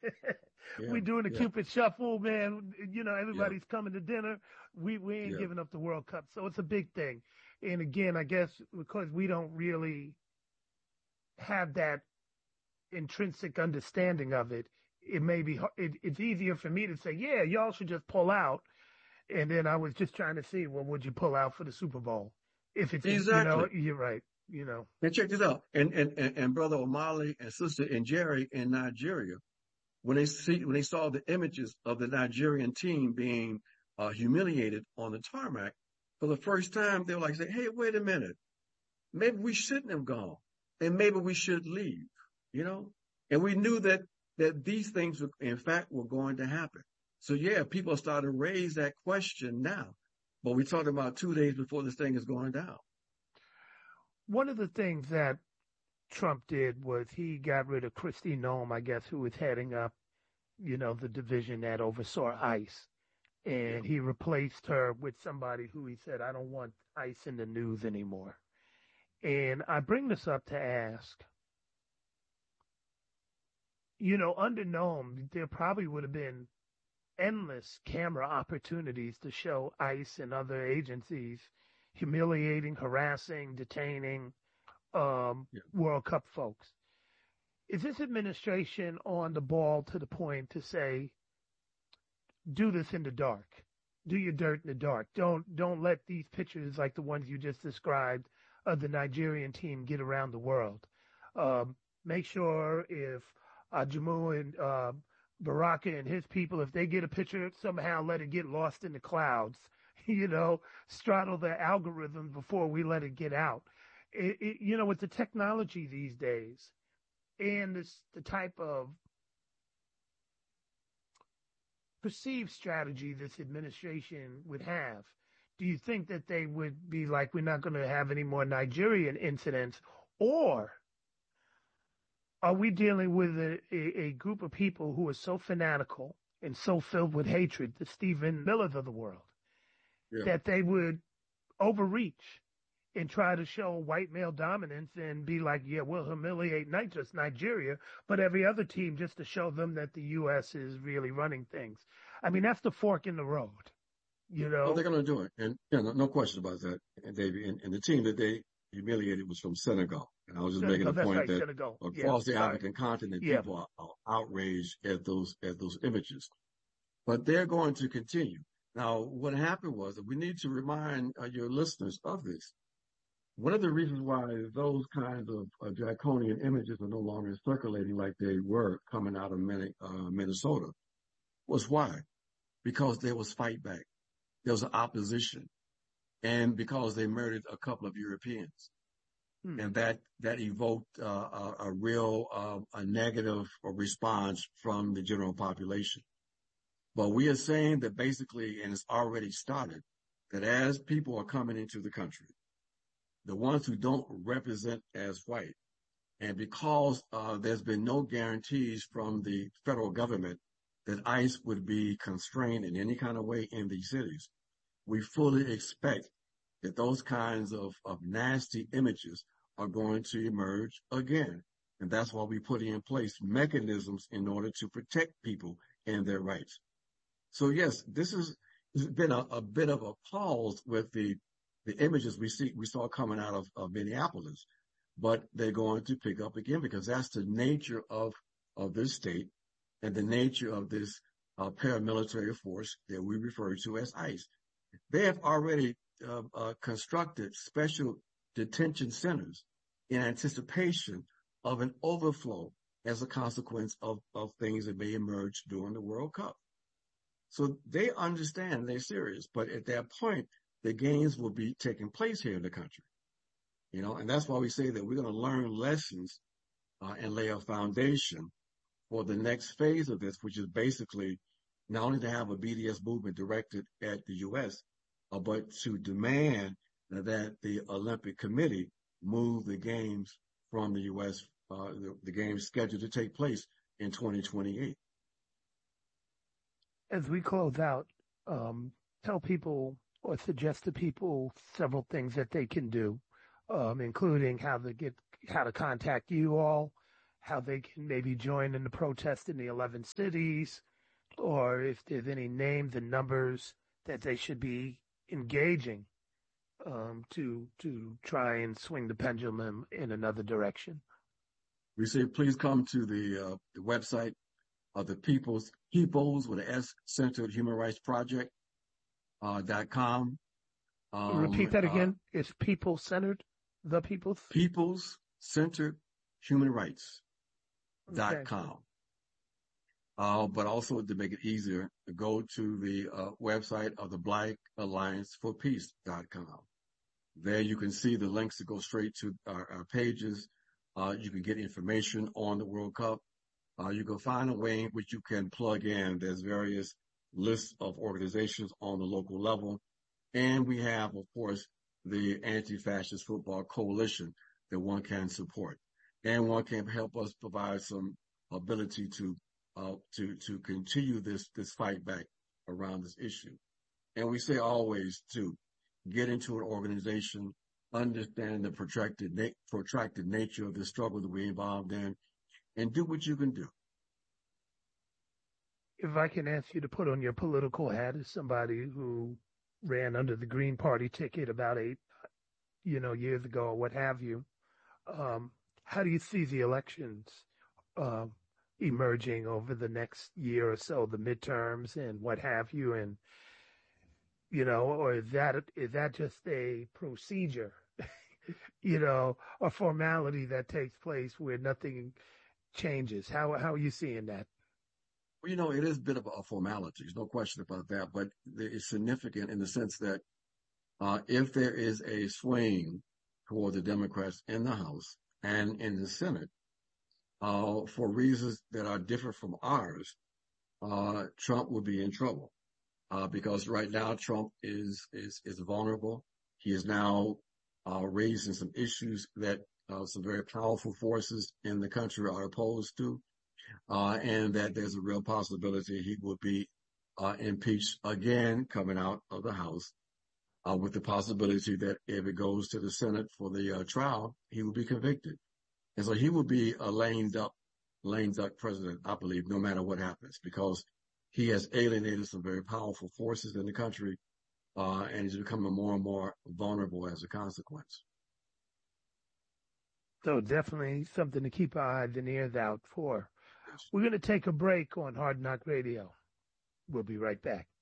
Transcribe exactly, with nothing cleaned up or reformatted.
Yeah, We doing the yeah, Cupid shuffle, man. You know, yeah, everybody's coming to dinner. We we ain't yeah. giving up the World Cup, so it's a big thing. And again, I guess because we don't really have that intrinsic understanding of it, it may be it, it's easier for me to say, yeah, y'all should just pull out. And then I was just trying to see, well, would you pull out for the Super Bowl? If it's, you know, Exactly. you're right, you know. And check this out. And and and, and brother O'Malley and sister and Jerry in Nigeria, when they see when they saw the images of the Nigerian team being uh, humiliated on the tarmac for the first time, they were like, say, "Hey, wait a minute. Maybe we shouldn't have gone, and maybe we should leave." You know, and we knew that that these things, were, in fact, were going to happen. So yeah, people are starting to raise that question now. But we're talking about two days before this thing is going down. One of the things that Trump did was he got rid of Christine Nome, I guess, who was heading up, you know, the division that oversaw ICE. Yeah. And he replaced her with somebody who he said, I don't want ICE in the news anymore. And I bring this up to ask, you know, under Nome, there probably would have been endless camera opportunities to show ICE and other agencies humiliating, harassing, detaining um, Yeah. World Cup folks. Is this administration on the ball to the point to say, do this in the dark, do your dirt in the dark? Don't don't let these pictures like the ones you just described of the Nigerian team get around the world. Um, make sure if uh, Jamu and uh, Baraka and his people, if they get a picture, somehow let it get lost in the clouds. You know, straddle the algorithm before we let it get out. It, it, you know, with the technology these days and this the type of perceived strategy this administration would have, do you think that they would be like, we're not going to have any more Nigerian incidents? Or are we dealing with a, a, a group of people who are so fanatical and so filled with hatred, the Stephen Millers of the world, Yeah. that they would overreach and try to show white male dominance and be like, yeah, we'll humiliate not just Nigeria, but every other team just to show them that the U S is really running things. I mean, that's the fork in the road, you Oh, they're know? going to do it. And yeah, no, no question about that. And they and, and the team that they humiliated was from Senegal. And I was just making Senegal, a that's point right, that Senegal. Yeah, across the sorry. African continent, Yeah. people are, are outraged at those at those images. But they're going to continue. Now, what happened was that we need to remind uh, your listeners of this. One of the reasons why those kinds of uh, draconian images are no longer circulating like they were coming out of uh, Minnesota was why? Because there was fight back. There was an opposition. And because they murdered a couple of Europeans. Hmm. And that, that evoked uh, a, a real, uh, a negative response from the general population. But we are saying that basically, and it's already started, that as people are coming into the country, the ones who don't represent as white, and because uh, there's been no guarantees from the federal government that ICE would be constrained in any kind of way in these cities, we fully expect that those kinds of, of nasty images are going to emerge again. And that's why we're putting in place mechanisms in order to protect people and their rights. So yes, this has been a, a bit of a pause with the the images we see we saw coming out of, of Minneapolis, but they're going to pick up again because that's the nature of of this state and the nature of this uh, paramilitary force that we refer to as ICE. They have already uh, uh, constructed special detention centers in anticipation of an overflow as a consequence of, of things that may emerge during the World Cup. So they understand they're serious, but at that point, the gains will be taking place here in the country, you know, and that's why we say that we're going to learn lessons uh, and lay a foundation for the next phase of this, which is basically not only to have a B D S movement directed at the U S, uh, but to demand that the Olympic Committee move the games from the U S, uh, the, the games scheduled to take place in twenty twenty-eight. As we close out, um, tell people or suggest to people several things that they can do, um, including how to get, how to contact you all, how they can maybe join in the protest in the eleven cities, or if there's any names and numbers that they should be engaging um, to to try and swing the pendulum in another direction. We say, please come to the, uh, the website of the People's, People's with an S, Centered Human Rights Project, uh, dot com. Um, Repeat that uh, again. It's people centered, the people's? People's Centered Human Rights dot com. Okay. Uh, but also to make it easier, go to the uh, website of the Black Alliance for Peace dot com. There you can see the links that go straight to our, our pages. Uh, you can get information on the World Cup. Uh, you can find a way in which you can plug in. There's various lists of organizations on the local level. And we have, of course, the Anti-Fascist Football Coalition that one can support. And one can help us provide some ability to uh, to to continue this this fight back around this issue. And we say always to get into an organization, understand the protracted na- protracted nature of the struggle that we're involved in, and do what you can do. If I can ask you to put on your political hat as somebody who ran under the Green Party ticket about eight, you know, years ago or what have you, um, how do you see the elections uh, emerging over the next year or so, the midterms and what have you, and you know, or is that is that just a procedure, you know, a formality that takes place where nothing changes? How how are you seeing that? Well, you know, it is a bit of a formality. There's no question about that, but it's significant in the sense that uh, if there is a swing toward the Democrats in the House and in the Senate, uh, for reasons that are different from ours, uh, Trump will be in trouble. Uh, because right now Trump is, is, is vulnerable. He is now, uh, raising some issues that, uh, some very powerful forces in the country are opposed to. Uh, and that there's a real possibility he will be, uh, impeached again coming out of the House, uh, with the possibility that if it goes to the Senate for the, uh, trial, he will be convicted. And so he will be a lame duck, lame duck president, I believe, no matter what happens, because he has alienated some very powerful forces in the country, uh, and he's becoming more and more vulnerable as a consequence. So definitely something to keep our eyes and ears out for. Yes. We're going to take a break on Hard Knock Radio. We'll be right back.